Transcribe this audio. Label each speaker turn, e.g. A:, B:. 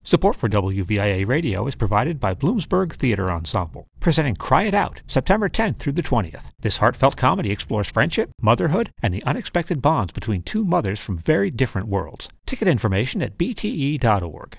A: Support for WVIA Radio is provided by Bloomsburg Theater Ensemble, presenting Cry It Out, September 10th through the 20th. This heartfelt comedy explores friendship, motherhood, and the unexpected bonds between two mothers from very different worlds. Ticket information at bte.org.